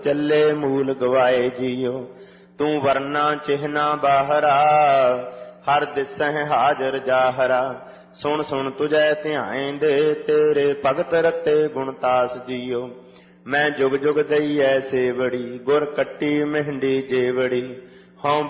ਚੱਲੇ ਮੂਲ ਗਵਾਏ ਜੀਓ। ਤੂੰ ਵਰਨਾ ਚਿਹਨਾ ਬਾਹਰਾ, ਹਰ ਦਿਸਹਿ ਹਾਜ਼ਰ ਜਾਹਰਾ। ਸੁਣ ਸੁਣ ਤੁਝੈ ਧਿਆਇਂਦੇ, ਤੇਰੇ ਭਗਤ ਰਤੇ ਗੁਣਤਾਸ ਜੀਓ। ਮੈਂ ਜੁਗ ਜੁਗ ਦਈਐ ਸੇਵੜੀ, ਗੁਰ ਕੱਟੀ ਮਹਿੰਡੀ ਜੇਵੜੀ। ਹਉ